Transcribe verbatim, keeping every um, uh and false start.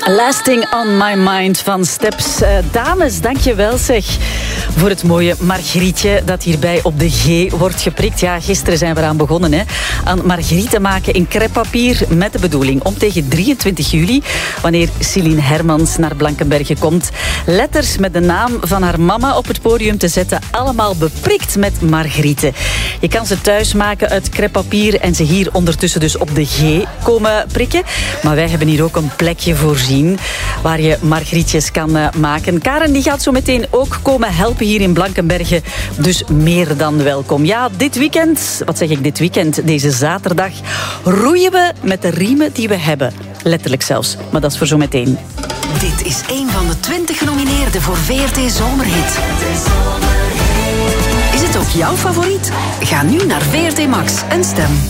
Lasting on my mind van Steps. Uh, dames, dank je wel zeg voor het mooie Margrietje dat hierbij op de G wordt geprikt. Ja, gisteren zijn we eraan begonnen hè, aan margrieten maken in crêpepapier met de bedoeling om tegen drieëntwintig juli, wanneer Celine Hermans naar Blankenberge komt, letters met de naam van haar mama op het podium te zetten, allemaal beprikt met margrieten. Je kan ze thuis maken uit crêpepapier en ze hier ondertussen dus op de G komen prikken. Maar wij hebben hier ook een plekje voorzien waar je margrietjes kan uh, maken. Karen die gaat zo meteen ook komen helpen hier in Blankenberge. Dus meer dan welkom. Ja, dit weekend, wat zeg ik dit weekend, deze zaterdag, roeien we met de riemen die we hebben. Letterlijk zelfs, maar dat is voor zo meteen. Dit is een van de twintig genomineerden voor V R T Zomerhit. Is het ook jouw favoriet? Ga nu naar V R T Max en stem.